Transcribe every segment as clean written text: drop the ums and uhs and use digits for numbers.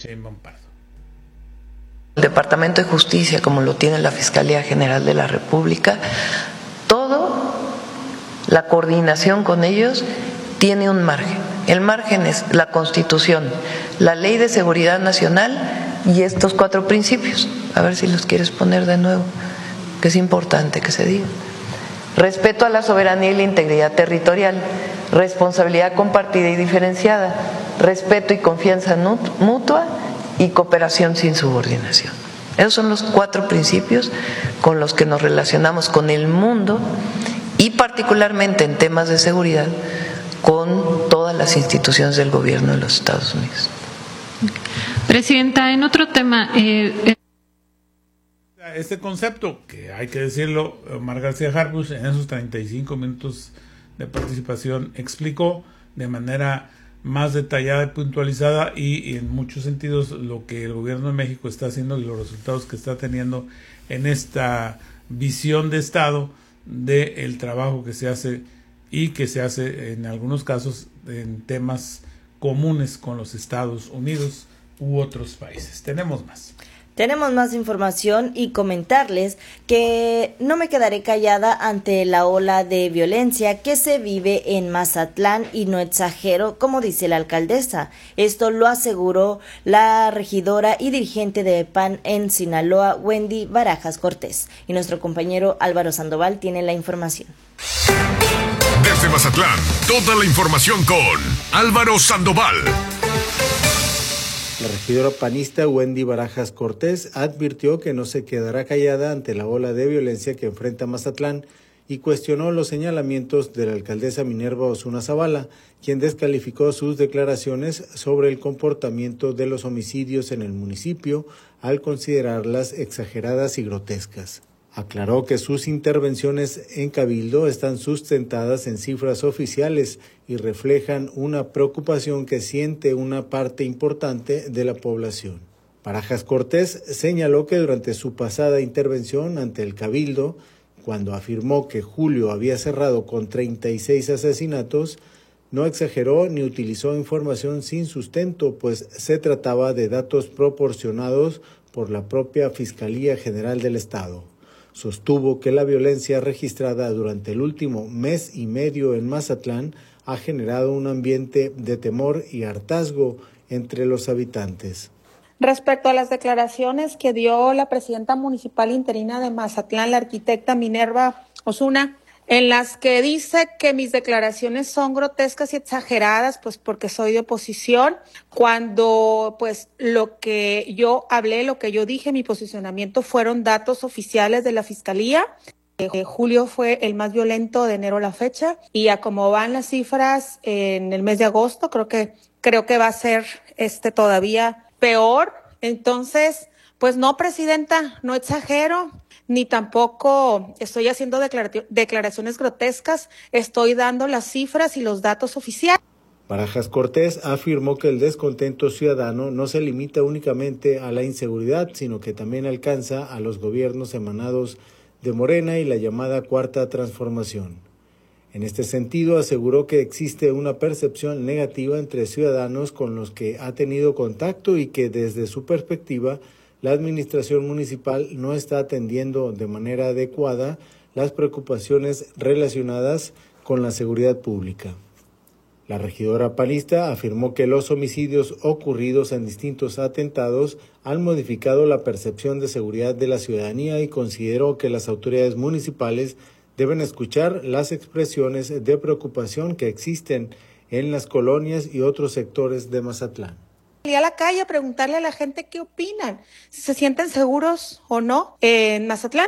Sheinbaum Pardo. El Departamento de Justicia, como lo tiene la Fiscalía General de la República, la coordinación con ellos tiene un margen. El margen es la Constitución, la Ley de Seguridad Nacional y estos 4 principios. A ver si los quieres poner de nuevo, que es importante que se diga. Respeto a la soberanía y la integridad territorial, responsabilidad compartida y diferenciada, respeto y confianza mutua y cooperación sin subordinación. Esos son los 4 principios con los que nos relacionamos con el mundo y particularmente en temas de seguridad con todas las instituciones del gobierno de los Estados Unidos. Presidenta, en otro tema... Este concepto, que hay que decirlo, Omar García Harfuch en esos 35 minutos de participación explicó de manera más detallada y puntualizada y en muchos sentidos lo que el gobierno de México está haciendo y los resultados que está teniendo en esta visión de Estado del trabajo que se hace y que se hace en algunos casos en temas comunes con los Estados Unidos u otros países. Tenemos más información y comentarles que no me quedaré callada ante la ola de violencia que se vive en Mazatlán y no exagero, como dice la alcaldesa. Esto lo aseguró la regidora y dirigente de PAN en Sinaloa, Wendy Barajas Cortés. Y nuestro compañero Álvaro Sandoval tiene la información. Desde Mazatlán, toda la información con Álvaro Sandoval. La regidora panista Wendy Barajas Cortés advirtió que no se quedará callada ante la ola de violencia que enfrenta Mazatlán y cuestionó los señalamientos de la alcaldesa Minerva Osuna Zavala, quien descalificó sus declaraciones sobre el comportamiento de los homicidios en el municipio al considerarlas exageradas y grotescas. Aclaró que sus intervenciones en Cabildo están sustentadas en cifras oficiales y reflejan una preocupación que siente una parte importante de la población. Barajas Cortés señaló que durante su pasada intervención ante el Cabildo, cuando afirmó que julio había cerrado con 36 asesinatos, no exageró ni utilizó información sin sustento, pues se trataba de datos proporcionados por la propia Fiscalía General del Estado. Sostuvo que la violencia registrada durante el último mes y medio en Mazatlán ha generado un ambiente de temor y hartazgo entre los habitantes. Respecto a las declaraciones que dio la presidenta municipal interina de Mazatlán, la arquitecta Minerva Osuna, en las que dice que mis declaraciones son grotescas y exageradas, pues porque soy de oposición, cuando pues lo que yo hablé, lo que yo dije, mi posicionamiento fueron datos oficiales de la Fiscalía. Julio fue el más violento de enero a la fecha y a como van las cifras en el mes de agosto, creo que va a ser todavía peor. Entonces, pues no, presidenta, no exagero, ni tampoco estoy haciendo declaraciones grotescas, estoy dando las cifras y los datos oficiales. Barajas Cortés afirmó que el descontento ciudadano no se limita únicamente a la inseguridad, sino que también alcanza a los gobiernos emanados de Morena y la llamada Cuarta Transformación. En este sentido, aseguró que existe una percepción negativa entre ciudadanos con los que ha tenido contacto y que desde su perspectiva, la administración municipal no está atendiendo de manera adecuada las preocupaciones relacionadas con la seguridad pública. La regidora panista afirmó que los homicidios ocurridos en distintos atentados han modificado la percepción de seguridad de la ciudadanía y consideró que las autoridades municipales deben escuchar las expresiones de preocupación que existen en las colonias y otros sectores de Mazatlán. Salí a la calle a preguntarle a la gente qué opinan, si se sienten seguros o no en Mazatlán.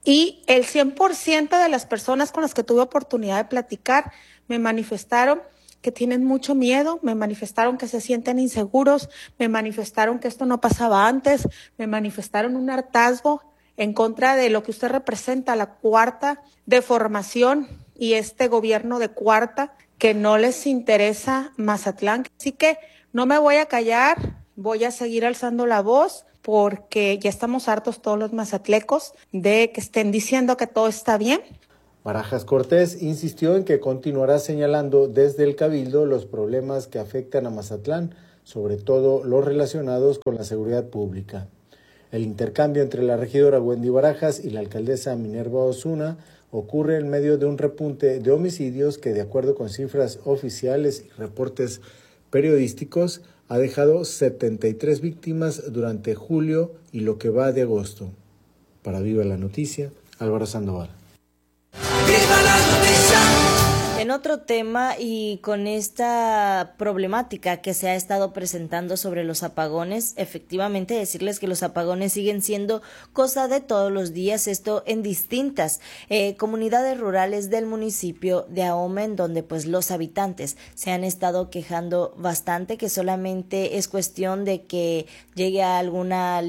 Y el 100% de las personas con las que tuve oportunidad de platicar me manifestaron que tienen mucho miedo, me manifestaron que se sienten inseguros, me manifestaron que esto no pasaba antes, me manifestaron un hartazgo en contra de lo que usted representa, la cuarta deformación y este gobierno de cuarta, que no les interesa Mazatlán. Así que no me voy a callar, voy a seguir alzando la voz porque ya estamos hartos todos los mazatlecos de que estén diciendo que todo está bien. Barajas Cortés insistió en que continuará señalando desde el Cabildo los problemas que afectan a Mazatlán, sobre todo los relacionados con la seguridad pública. El intercambio entre la regidora Wendy Barajas y la alcaldesa Minerva Osuna ocurre en medio de un repunte de homicidios que, de acuerdo con cifras oficiales y reportes periodísticos, ha dejado 73 víctimas durante julio y lo que va de agosto. Para Viva la Noticia, Álvaro Sandoval. ¡Viva la noticia! En otro tema y con esta problemática que se ha estado presentando sobre los apagones, efectivamente decirles que los apagones siguen siendo cosa de todos los días, esto en distintas comunidades rurales del municipio de Ahome, en donde pues los habitantes se han estado quejando bastante, que solamente es cuestión de que llegue algún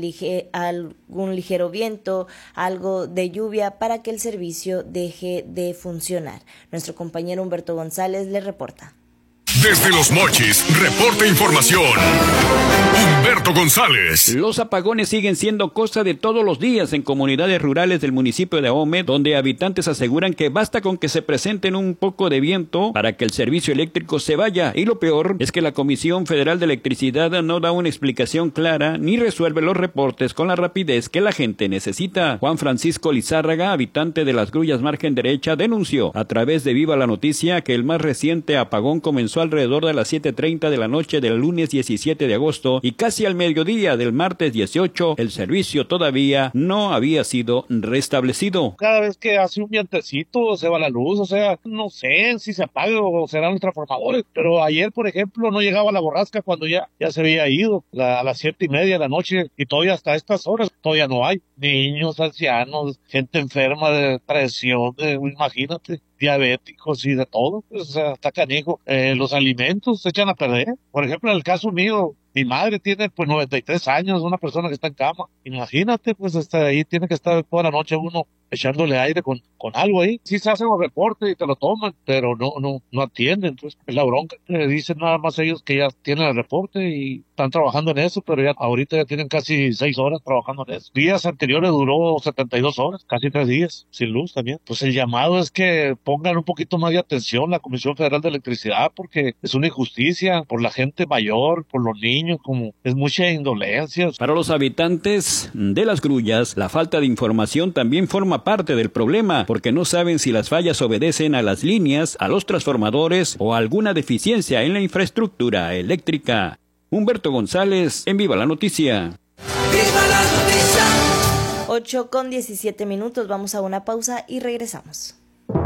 ligero viento, algo de lluvia para que el servicio deje de funcionar. Nuestro compañero Humberto González le reporta. Desde Los Mochis, reporta información. Humberto González. Los apagones siguen siendo cosa de todos los días en comunidades rurales del municipio de Ahome, donde habitantes aseguran que basta con que se presenten un poco de viento para que el servicio eléctrico se vaya. Y lo peor es que la Comisión Federal de Electricidad no da una explicación clara ni resuelve los reportes con la rapidez que la gente necesita. Juan Francisco Lizárraga, habitante de Las Grullas margen derecha, denunció a través de Viva la Noticia que el más reciente apagón comenzó alrededor de las 7:30 de la noche del lunes 17 de agosto y casi al mediodía del martes 18 el servicio todavía no había sido restablecido. Cada vez que hace un vientecito se va la luz, o sea, no sé si se apaga o serán los transformadores, pero ayer, por ejemplo, no llegaba la borrasca cuando ya se había ido a las 7:30 de la noche y todavía hasta estas horas todavía no hay. Niños, ancianos, gente enferma de presión, imagínate, diabéticos y de todo, pues, o sea, está canijo. Los alimentos se echan a perder. Por ejemplo, en el caso mío, mi madre tiene pues 93 años, una persona que está en cama. Imagínate, pues hasta ahí tiene que estar toda la noche uno echándole aire con algo ahí. Sí se hacen los reportes y te lo toman, pero no atienden. Entonces es la bronca. Dicen nada más ellos que ya tienen el reporte y están trabajando en eso, pero ya ahorita ya tienen casi 6 horas trabajando en eso. Días anteriores duró 72 horas, casi 3 días, sin luz también. Pues el llamado es que pongan un poquito más de atención la Comisión Federal de Electricidad, porque es una injusticia por la gente mayor, por los niños, como es mucha indolencia. Para los habitantes de Las Grullas, la falta de información también forma parte del problema, porque no saben si las fallas obedecen a las líneas, a los transformadores o a alguna deficiencia en la infraestructura eléctrica. Humberto González, en Viva la Noticia. ¡Viva la noticia! 8:17, vamos a una pausa y regresamos.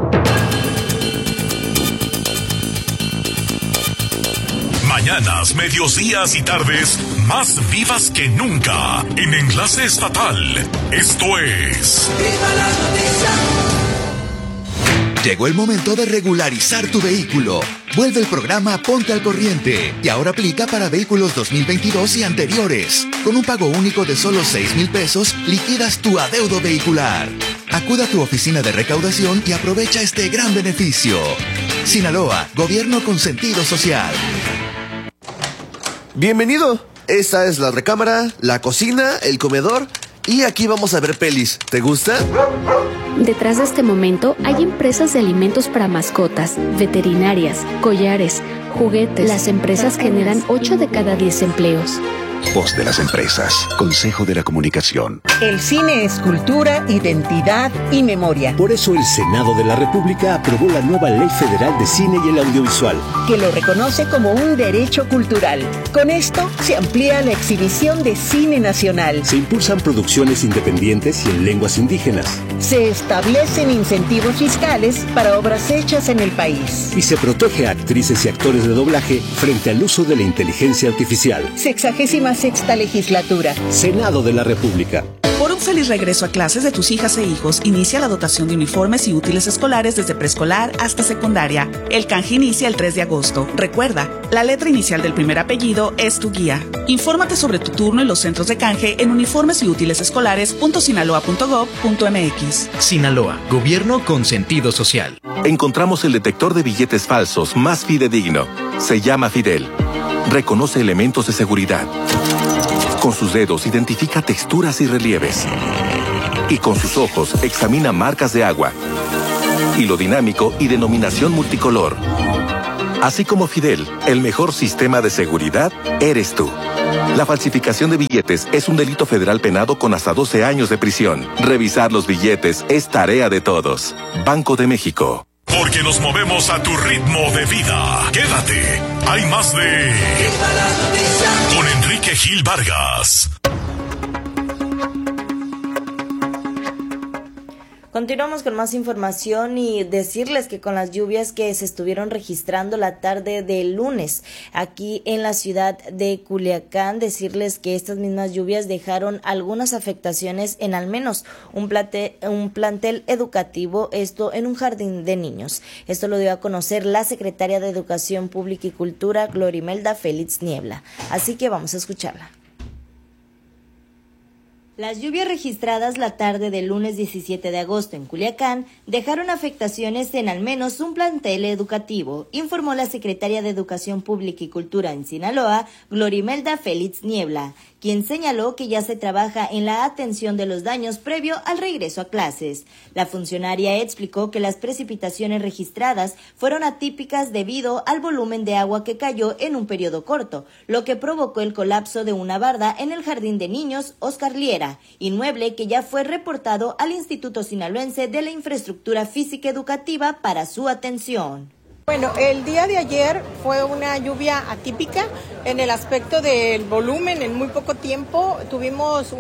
Mañanas, mediodías y tardes más vivas que nunca en Enlace Estatal. Esto es ¡Viva la noticia! Llegó el momento de regularizar tu vehículo. Vuelve el programa Ponte al Corriente y ahora aplica para vehículos 2022 y anteriores. Con un pago único de solo 6,000 pesos, liquidas tu adeudo vehicular. Acuda a tu oficina de recaudación y aprovecha este gran beneficio. Sinaloa, gobierno con sentido social. Bienvenido. Esta es la recámara, la cocina, el comedor y aquí vamos a ver pelis. ¿Te gusta? Detrás de este momento hay empresas de alimentos para mascotas, veterinarias, collares, juguetes. Las empresas generan 8 de cada 10 empleos. Voz de las empresas. Consejo de la Comunicación. El cine es cultura, identidad y memoria. Por eso el Senado de la República aprobó la nueva Ley Federal de Cine y el Audiovisual, que lo reconoce como un derecho cultural. Con esto se amplía la exhibición de cine nacional. Se impulsan producciones independientes y en lenguas indígenas. Se establecen incentivos fiscales para obras hechas en el país. Y se protege a actrices y actores de doblaje frente al uso de la inteligencia artificial. 66ª legislatura. Senado de la República. Por un feliz regreso a clases de tus hijas e hijos, inicia la dotación de uniformes y útiles escolares desde preescolar hasta secundaria. El canje inicia el 3 de agosto. Recuerda, la letra inicial del primer apellido es tu guía. Infórmate sobre tu turno en los centros de canje en uniformesyútilesescolares.sinaloa.gov.mx. Sinaloa, gobierno con sentido social. Encontramos el detector de billetes falsos más fidedigno. Se llama Fidel. Reconoce elementos de seguridad. Con sus dedos identifica texturas y relieves. Y con sus ojos examina marcas de agua. Hilo dinámico y denominación multicolor. Así como Fidel, el mejor sistema de seguridad eres tú. La falsificación de billetes es un delito federal penado con hasta 12 años de prisión. Revisar los billetes es tarea de todos. Banco de México. Porque nos movemos a tu ritmo de vida. Quédate. Hay más de... Con Enrique Gil Vargas. Continuamos con más información y decirles que con las lluvias que se estuvieron registrando la tarde del lunes aquí en la ciudad de Culiacán, decirles que estas mismas lluvias dejaron algunas afectaciones en al menos un plantel educativo, esto en un jardín de niños. Esto lo dio a conocer la secretaria de Educación Pública y Cultura, Glorimelda Félix Niebla. Así que vamos a escucharla. Las lluvias registradas la tarde del lunes 17 de agosto en Culiacán dejaron afectaciones en al menos un plantel educativo, informó la secretaria de Educación Pública y Cultura en Sinaloa, Glorimelda Félix Niebla, quien señaló que ya se trabaja en la atención de los daños previo al regreso a clases. La funcionaria explicó que las precipitaciones registradas fueron atípicas debido al volumen de agua que cayó en un periodo corto, lo que provocó el colapso de una barda en el Jardín de Niños Oscar Liera, inmueble que ya fue reportado al Instituto Sinaloense de la Infraestructura Física Educativa para su atención. Bueno, el día de ayer fue una lluvia atípica en el aspecto del volumen. En muy poco tiempo tuvimos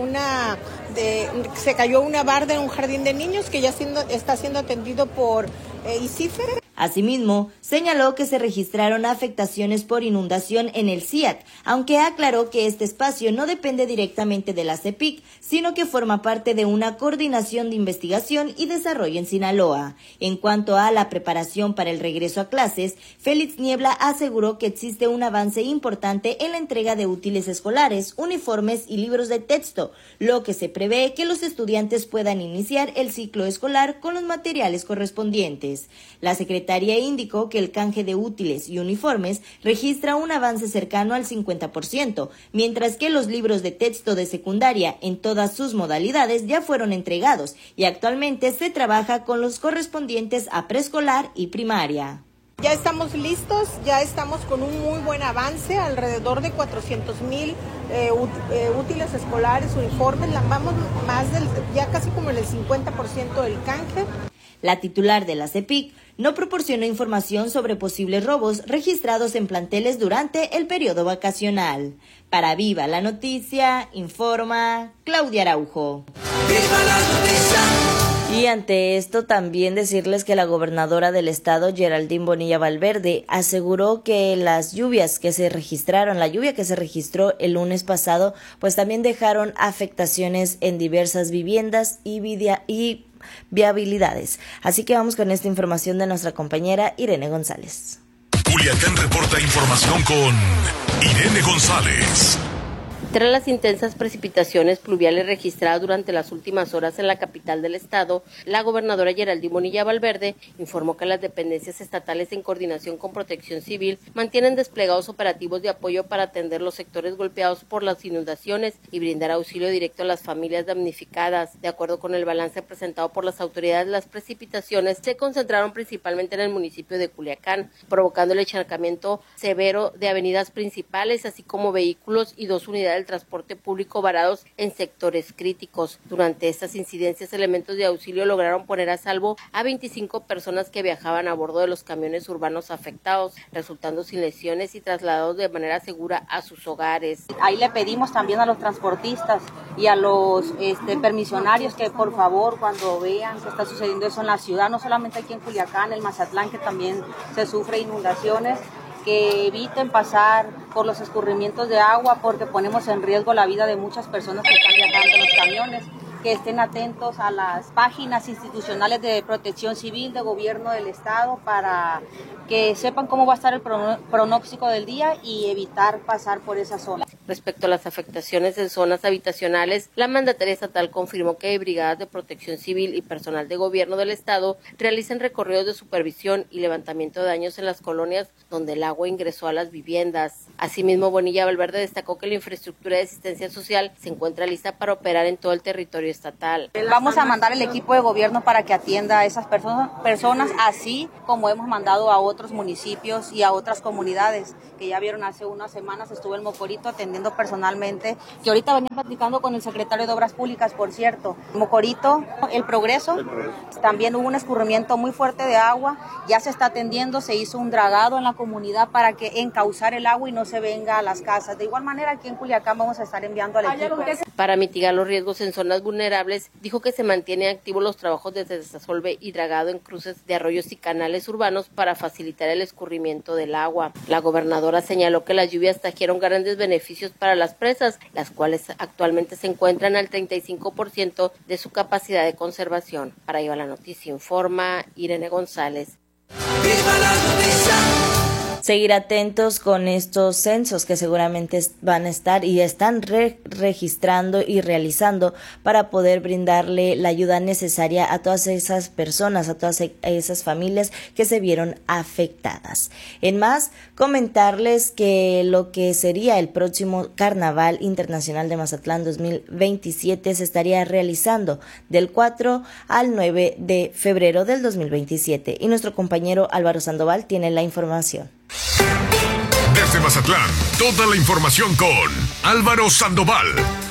se cayó una barda en un jardín de niños que ya está siendo atendido por ICIFE. Asimismo, señaló que se registraron afectaciones por inundación en el CIAT, aunque aclaró que este espacio no depende directamente de la CEPIC, sino que forma parte de una coordinación de investigación y desarrollo en Sinaloa. En cuanto a la preparación para el regreso a clases, Félix Niebla aseguró que existe un avance importante en la entrega de útiles escolares, uniformes y libros de texto, lo que se prevé que los estudiantes puedan iniciar el ciclo escolar con los materiales correspondientes. La secretaria indicó que el canje de útiles y uniformes registra un avance cercano al 50%, mientras que los libros de texto de secundaria en todas sus modalidades ya fueron entregados y actualmente se trabaja con los correspondientes a preescolar y primaria. Ya estamos listos, ya estamos con un muy buen avance, alrededor de 400,000 útiles escolares, uniformes, vamos ya casi como en el 50% del canje. La titular de la CEPIC no proporcionó información sobre posibles robos registrados en planteles durante el periodo vacacional. Para Viva la Noticia, informa Claudia Araujo. ¡Viva la noticia! Y ante esto también decirles que la gobernadora del estado, Geraldine Bonilla Valverde, aseguró que las lluvias que se registraron, la lluvia que se registró el lunes pasado, pues también dejaron afectaciones en diversas viviendas y viabilidades. Así que vamos con esta información de nuestra compañera Irene González. Culiacán reporta información con Irene González. Tras las intensas precipitaciones pluviales registradas durante las últimas horas en la capital del estado, la gobernadora Geraldine Bonilla Valverde informó que las dependencias estatales en coordinación con Protección Civil mantienen desplegados operativos de apoyo para atender los sectores golpeados por las inundaciones y brindar auxilio directo a las familias damnificadas. De acuerdo con el balance presentado por las autoridades, las precipitaciones se concentraron principalmente en el municipio de Culiacán, provocando el encharcamiento severo de avenidas principales, así como vehículos y 2 unidades del transporte público varados en sectores críticos. Durante estas incidencias, elementos de auxilio lograron poner a salvo a 25 personas que viajaban a bordo de los camiones urbanos afectados, resultando sin lesiones y trasladados de manera segura a sus hogares. Ahí le pedimos también a los transportistas y a los permisionarios que por favor, cuando vean que está sucediendo eso en la ciudad, no solamente aquí en Culiacán, en Mazatlán, que también se sufre inundaciones, que eviten pasar por los escurrimientos de agua porque ponemos en riesgo la vida de muchas personas que están viajando en los camiones, que estén atentos a las páginas institucionales de Protección Civil, de Gobierno del Estado, para que sepan cómo va a estar el pronóstico del día y evitar pasar por esa zona. Respecto a las afectaciones en zonas habitacionales, la mandataria estatal confirmó que brigadas de protección civil y personal de gobierno del estado realizan recorridos de supervisión y levantamiento de daños en las colonias donde el agua ingresó a las viviendas. Asimismo, Bonilla Valverde destacó que la infraestructura de asistencia social se encuentra lista para operar en todo el territorio estatal. Vamos a mandar el equipo de gobierno para que atienda a esas personas, así como hemos mandado a otros municipios y a otras comunidades, que ya vieron hace unas semanas, estuvo el Mocorito atendiendo personalmente, que ahorita venía platicando con el secretario de Obras Públicas, por cierto. Mocorito, El Progreso, también hubo un escurrimiento muy fuerte de agua, ya se está atendiendo, se hizo un dragado en la comunidad para que encauzar el agua y no se venga a las casas. De igual manera, aquí en Culiacán vamos a estar enviando al equipo. Para mitigar los riesgos en zonas vulnerables, dijo que se mantienen activos los trabajos de desasolve y dragado en cruces de arroyos y canales urbanos para facilitar el escurrimiento del agua. La gobernadora señaló que las lluvias trajeron grandes beneficios para las presas, las cuales actualmente se encuentran al 35% de su capacidad de conservación. Para Viva la Noticia informa Irene González. ¡Viva la noticia! Seguir atentos con estos censos que seguramente van a estar y están registrando y realizando para poder brindarle la ayuda necesaria a todas esas personas, a todas esas familias que se vieron afectadas. En más, comentarles que lo que sería el próximo Carnaval Internacional de Mazatlán 2027 se estaría realizando del 4 al 9 de febrero del 2027 y nuestro compañero Álvaro Sandoval tiene la información. Desde Mazatlán, toda la información con Álvaro Sandoval.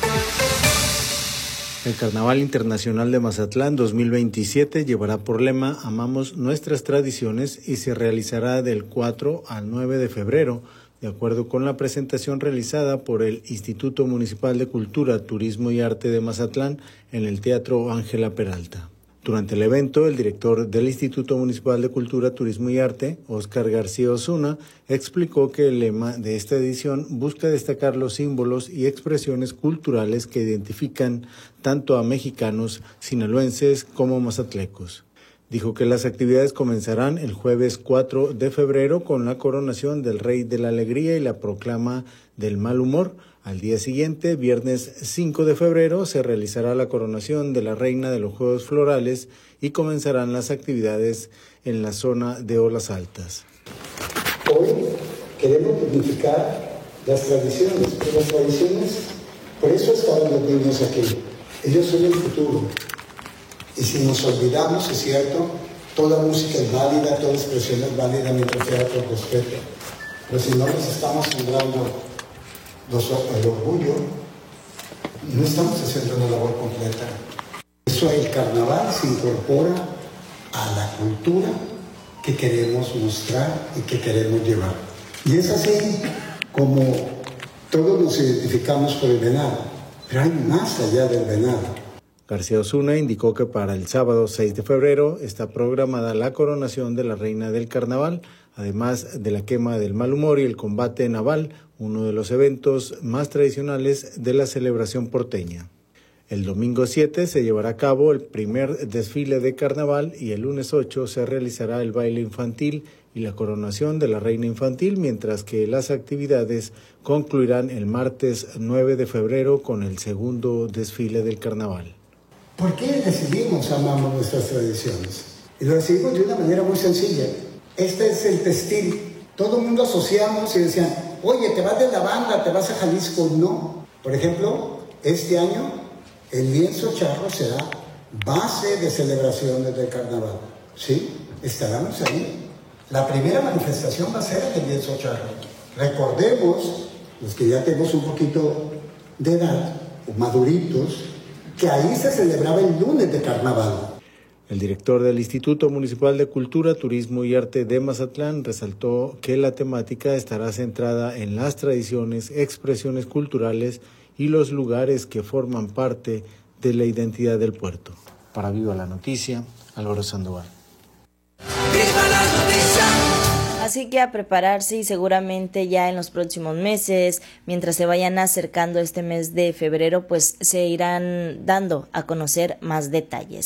El Carnaval Internacional de Mazatlán 2027 llevará por lema Amamos nuestras tradiciones y se realizará del 4 al 9 de febrero, de acuerdo con la presentación realizada por el Instituto Municipal de Cultura, Turismo y Arte de Mazatlán en el Teatro Ángela Peralta. Durante el evento, el director del Instituto Municipal de Cultura, Turismo y Arte, Óscar García Osuna, explicó que el lema de esta edición busca destacar los símbolos y expresiones culturales que identifican tanto a mexicanos, sinaloenses como mazatlecos. Dijo que las actividades comenzarán el jueves 4 de febrero con la coronación del Rey de la Alegría y la proclama del Mal Humor. Al día siguiente, viernes 5 de febrero, se realizará la coronación de la Reina de los Juegos Florales y comenzarán las actividades en la zona de Olas Altas. Hoy queremos dignificar las tradiciones, por eso estaban los niños aquí. Ellos son el futuro. Y si nos olvidamos, es cierto, toda música es válida, toda expresión es válida mientras sea con respeto. Pero si no nos estamos sembrando el orgullo, no estamos haciendo una labor completa. Eso, el carnaval se incorpora a la cultura que queremos mostrar y que queremos llevar. Y es así como todos nos identificamos por el venado, pero hay más allá del venado. García Osuna indicó que para el sábado 6 de febrero está programada la coronación de la Reina del Carnaval, además de la quema del mal humor y el combate naval, uno de los eventos más tradicionales de la celebración porteña. El domingo 7 se llevará a cabo el primer desfile de carnaval y el lunes 8 se realizará el baile infantil y la coronación de la reina infantil, mientras que las actividades concluirán el martes 9 de febrero con el segundo desfile del carnaval. ¿Por qué decidimos amamos nuestras tradiciones? Y lo decidimos de una manera muy sencilla. Este es el textil. Todo el mundo asociamos y decían, oye, te vas de la banda, te vas a Jalisco. No. Por ejemplo, este año el lienzo charro será base de celebraciones del carnaval. ¿Sí? Estaremos ahí. La primera manifestación va a ser el lienzo charro. Recordemos, los que ya tenemos un poquito de edad, o maduritos, que ahí se celebraba el lunes de carnaval. El director del Instituto Municipal de Cultura, Turismo y Arte de Mazatlán resaltó que la temática estará centrada en las tradiciones, expresiones culturales y los lugares que forman parte de la identidad del puerto. Para Viva la Noticia, Álvaro Sandoval. ¡Viva la noticia! Así que a prepararse y seguramente ya en los próximos meses, mientras se vayan acercando este mes de febrero, pues se irán dando a conocer más detalles.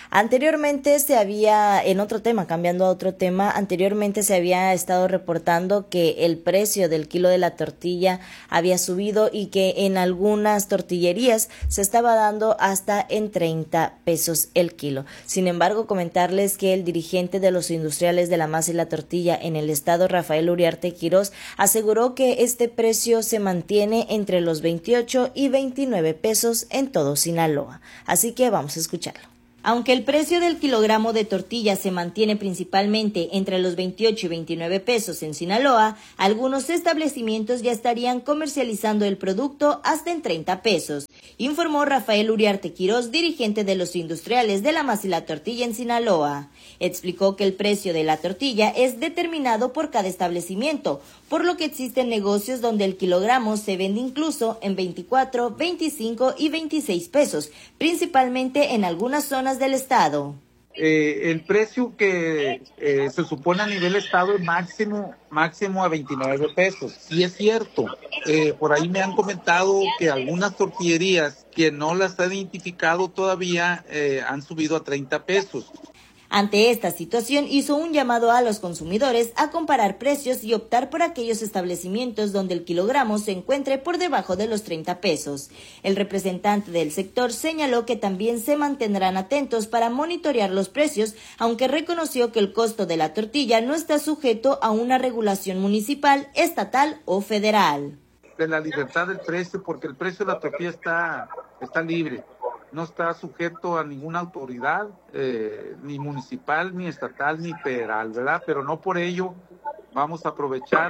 Anteriormente en otro tema, cambiando a otro tema, anteriormente se había estado reportando que el precio del kilo de la tortilla había subido y que en algunas tortillerías se estaba dando hasta en 30 pesos el kilo. Sin embargo, comentarles que el dirigente de los industriales de la masa y la tortilla en el estado, Rafael Uriarte Quirós, aseguró que este precio se mantiene entre los 28 y 29 pesos en todo Sinaloa. Así que vamos a escucharlo. Aunque el precio del kilogramo de tortilla se mantiene principalmente entre los 28 y 29 pesos en Sinaloa, algunos establecimientos ya estarían comercializando el producto hasta en 30 pesos, informó Rafael Uriarte Quirós, dirigente de los industriales de la masa y la tortilla en Sinaloa. Explicó que el precio de la tortilla es determinado por cada establecimiento, por lo que existen negocios donde el kilogramo se vende incluso en 24, 25 y 26 pesos, principalmente en algunas zonas del estado. El precio que se supone a nivel estado es máximo a 29 pesos. Sí es cierto, por ahí me han comentado que algunas tortillerías que no las han identificado todavía han subido a 30 pesos. Ante esta situación, hizo un llamado a los consumidores a comparar precios y optar por aquellos establecimientos donde el kilogramo se encuentre por debajo de los 30 pesos. El representante del sector señaló que también se mantendrán atentos para monitorear los precios, aunque reconoció que el costo de la tortilla no está sujeto a una regulación municipal, estatal o federal. De la libertad del precio, porque el precio de la tortilla está libre. No está sujeto a ninguna autoridad, ni municipal, ni estatal, ni federal, ¿verdad? Pero no por ello vamos a aprovechar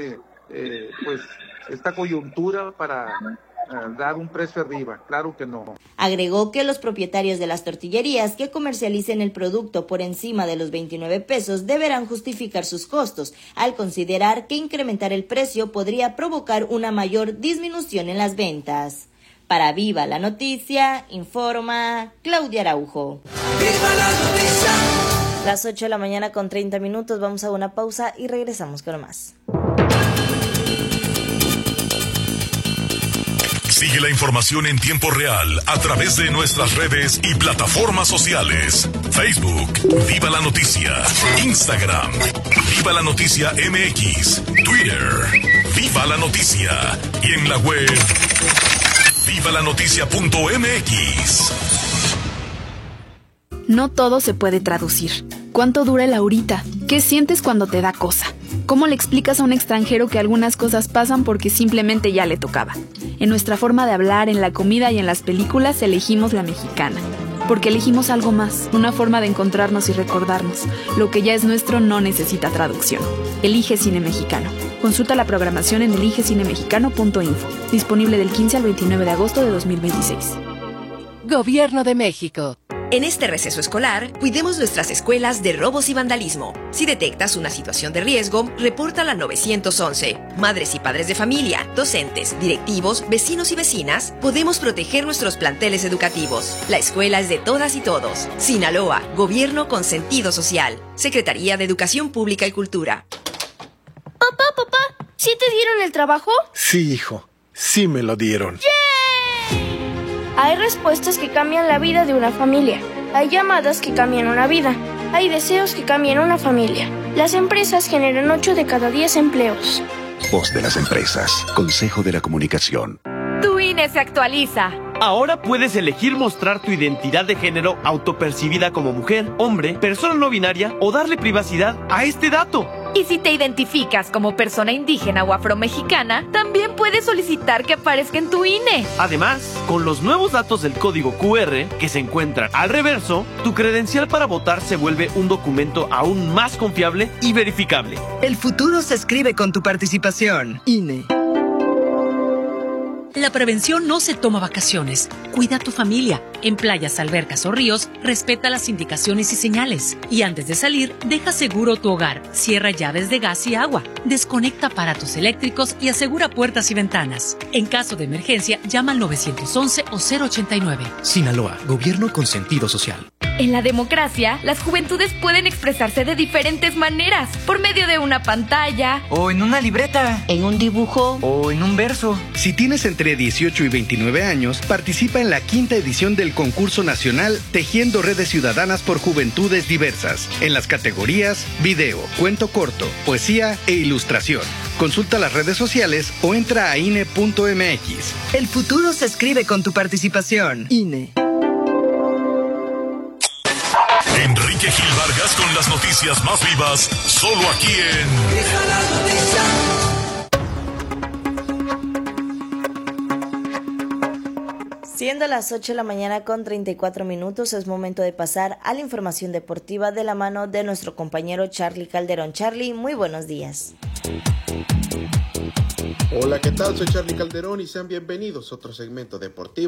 esta coyuntura para dar un precio arriba. Claro que no. Agregó que los propietarios de las tortillerías que comercialicen el producto por encima de los 29 pesos deberán justificar sus costos, al considerar que incrementar el precio podría provocar una mayor disminución en las ventas. Para Viva la Noticia, informa Claudia Araujo. ¡Viva la noticia! Las 8 de la mañana con 30 minutos, vamos a una pausa y regresamos con más. Sigue la información en tiempo real a través de nuestras redes y plataformas sociales. Facebook, Viva la Noticia. Instagram, Viva la Noticia MX. Twitter, Viva la Noticia. Y en la web, vivalanoticia.mx. No todo se puede traducir. ¿Cuánto dura el ahorita? ¿Qué sientes cuando te da cosa? ¿Cómo le explicas a un extranjero que algunas cosas pasan porque simplemente ya le tocaba? En nuestra forma de hablar, en la comida y en las películas elegimos la mexicana. Porque elegimos algo más, una forma de encontrarnos y recordarnos. Lo que ya es nuestro no necesita traducción. Elige Cine Mexicano. Consulta la programación en eligecinemexicano.info. Disponible del 15 al 29 de agosto de 2026. Gobierno de México. En este receso escolar, cuidemos nuestras escuelas de robos y vandalismo. Si detectas una situación de riesgo, repórtala al 911. Madres y padres de familia, docentes, directivos, vecinos y vecinas, podemos proteger nuestros planteles educativos. La escuela es de todas y todos. Sinaloa, Gobierno con sentido social. Secretaría de Educación Pública y Cultura. Papá, ¿sí te dieron el trabajo? Sí, hijo, sí me lo dieron. ¡Yeah! Hay respuestas que cambian la vida de una familia. Hay llamadas que cambian una vida. Hay deseos que cambian una familia. Las empresas generan 8 de cada 10 empleos. Voz de las empresas. Consejo de la Comunicación. Tu INE se actualiza. Ahora puedes elegir mostrar tu identidad de género autopercibida como mujer, hombre, persona no binaria o darle privacidad a este dato. Y si te identificas como persona indígena o afromexicana, también puedes solicitar que aparezca en tu INE. Además, con los nuevos datos del código QR que se encuentran al reverso, tu credencial para votar se vuelve un documento aún más confiable y verificable. El futuro se escribe con tu participación. INE. La prevención no se toma vacaciones. Cuida a tu familia. En playas, albercas o ríos, respeta las indicaciones y señales. Y antes de salir, deja seguro tu hogar. Cierra llaves de gas y agua. Desconecta aparatos eléctricos y asegura puertas y ventanas. En caso de emergencia, llama al 911 o 089. Sinaloa, Gobierno con sentido social. En la democracia, las juventudes pueden expresarse de diferentes maneras, por medio de una pantalla, o en una libreta, en un dibujo, o en un verso. Si tienes entre 18 y 29 años, participa en la 5ª edición del concurso nacional Tejiendo Redes Ciudadanas por Juventudes Diversas, en las categorías video, cuento corto, poesía e ilustración. Consulta las redes sociales o entra a INE.mx. El futuro se escribe con tu participación. INE. Enrique Gil Vargas con las noticias más vivas, solo aquí en Siendo las 8 de la mañana con 34 minutos, es momento de pasar a la información deportiva de la mano de nuestro compañero Charlie Calderón. Charlie, muy buenos días. Hola, ¿qué tal? Soy Charlie Calderón y sean bienvenidos a otro segmento deportivo